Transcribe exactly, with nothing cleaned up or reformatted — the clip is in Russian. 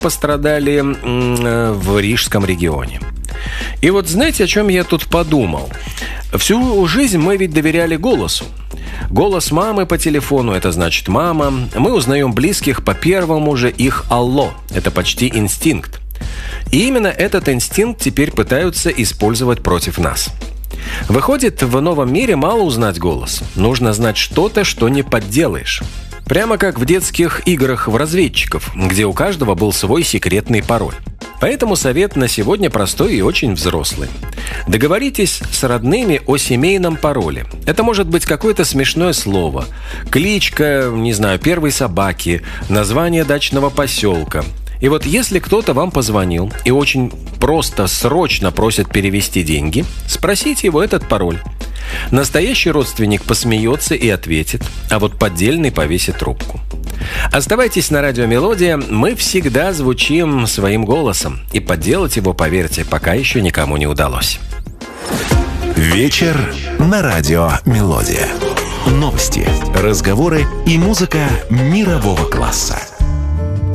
пострадали м- в Рижском регионе. И вот знаете, о чем я тут подумал? Всю жизнь мы ведь доверяли голосу. Голос мамы по телефону – это значит мама. Мы узнаем близких по первому же их «алло». Это почти инстинкт. И именно этот инстинкт теперь пытаются использовать против нас. Выходит, в новом мире мало узнать голос. Нужно знать что-то, что не подделаешь. Прямо как в детских играх в разведчиков, где у каждого был свой секретный пароль. Поэтому совет на сегодня простой и очень взрослый. Договоритесь с родными о семейном пароле. Это может быть какое-то смешное слово, кличка, не знаю, первой собаки, название дачного поселка. И вот если кто-то вам позвонил и очень просто, срочно просит перевести деньги, спросите его этот пароль. Настоящий родственник посмеется и ответит, а вот поддельный повесит трубку. Оставайтесь на радио «Мелодия». Мы всегда звучим своим голосом. И подделать его, поверьте, пока еще никому не удалось. Вечер на радио «Мелодия». Новости, разговоры и музыка мирового класса.